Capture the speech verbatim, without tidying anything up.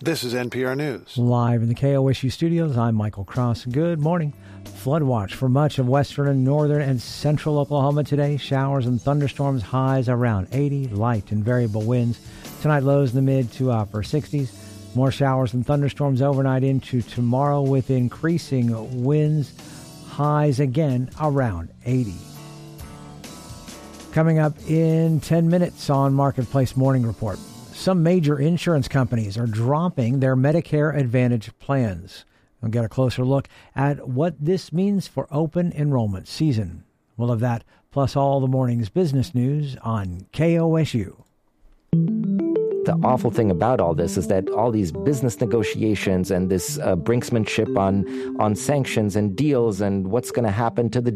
This is N P R News. Live in the K O S U studios, I'm Michael Cross. Good morning. Flood watch for much of western and northern and central Oklahoma today. Showers and thunderstorms, highs around eighty, light and variable winds. Tonight, lows in the mid to upper sixties. More showers and thunderstorms overnight into tomorrow with increasing winds, highs again around eighty. Coming up in ten minutes on Marketplace Morning Report. Some major insurance companies are dropping their Medicare Advantage plans. We'll get a closer look at what this means for open enrollment season. We'll have that, plus all the morning's business news on K O S U. The awful thing about all this is that all these business negotiations and this uh, brinksmanship on, on sanctions and deals and what's going to happen to the